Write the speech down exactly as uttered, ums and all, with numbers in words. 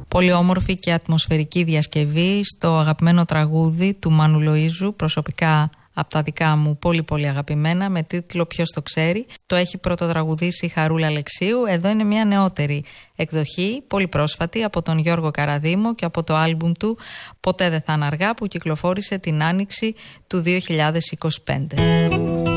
Πολύ όμορφη και ατμοσφαιρική διασκευή στο αγαπημένο τραγούδι του Μάνου Λοΐζου, προσωπικά από τα δικά μου πολύ πολύ αγαπημένα, με τίτλο «Ποιος το ξέρει». Το έχει πρωτοτραγουδήσει η Χαρούλα Αλεξίου. Εδώ είναι μια νεότερη εκδοχή, πολύ πρόσφατη, από τον Γιώργο Καραδήμο και από το άλμπουμ του «Ποτέ δεν θα είναι αργά», που κυκλοφόρησε την άνοιξη του δύο χιλιάδες είκοσι πέντε.